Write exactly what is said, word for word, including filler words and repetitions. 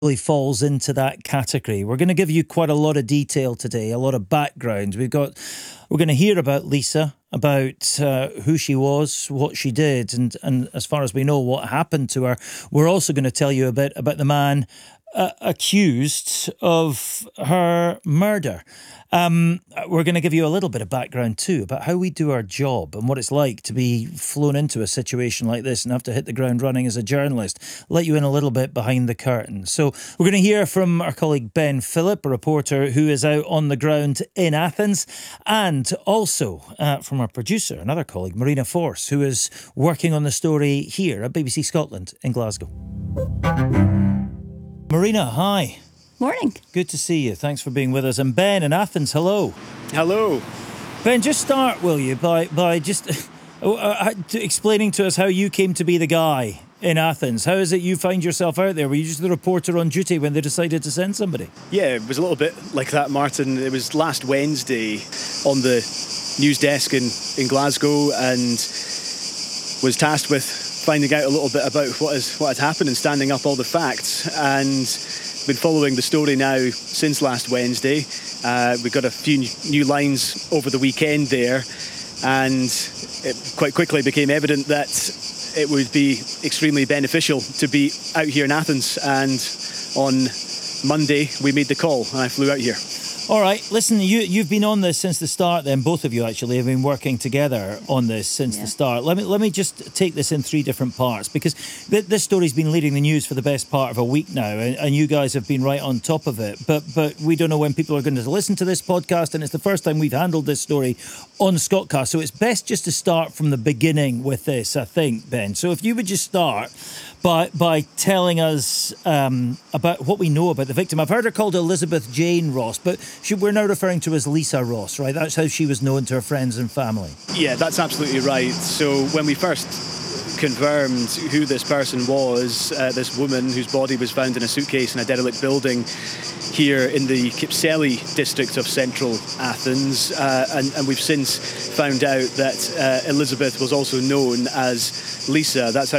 falls into that category. We're going to give you quite a lot of detail today, a lot of background. We've got, we're going to hear about Lisa, about uh, who she was, what she did, and, and as far as we know, what happened to her. We're also going to tell you a bit about the man uh, accused of her murder. Um, we're going to give you a little bit of background too about how we do our job and what it's like to be flown into a situation like this and have to hit the ground running as a journalist. Let you in a little bit behind the curtain. So we're going to hear from our colleague Ben Phillip, a reporter who is out on the ground in Athens, and also uh, from our producer, another colleague, Marina Force, who is working on the story here at B B C Scotland in Glasgow. Marina, hi. Morning. Good to see you. Thanks for being with us. And Ben in Athens, hello. Hello. Ben, just start, will you, by by just uh, explaining to us how you came to be the guy in Athens. How is it you find yourself out there? Were you just the reporter on duty when they decided to send somebody? Yeah, it was a little bit like that, Martin. It was last Wednesday on the news desk in, in Glasgow and was tasked with finding out a little bit about what has what had happened and standing up all the facts. And been following the story now since last Wednesday. Uh, we got a few new lines over the weekend there, and it quite quickly became evident that it would be extremely beneficial to be out here in Athens. And on Monday, we made the call, and I flew out here. All right, listen, you, you've been on this since the start then, both of you actually have been working together on this since yeah. the start. Let me let me just take this in three different parts, because th- this story's been leading the news for the best part of a week now, and, and you guys have been right on top of it. But but we don't know when people are going to listen to this podcast, and it's the first time we've handled this story on Scotcast, so it's best just to start from the beginning with this, I think, Ben. So if you would just start by by telling us um, about what we know about the victim. I've heard her called Elizabeth Jane Ross, but she, we're now referring to as Lisa Ross, right? That's how she was known to her friends and family. Yeah, that's absolutely right. So when we first confirmed who this person was, uh, this woman whose body was found in a suitcase in a derelict building here in the Kypseli district of central Athens, uh, and, and we've since found out that uh, Elizabeth was also known as Lisa. That's how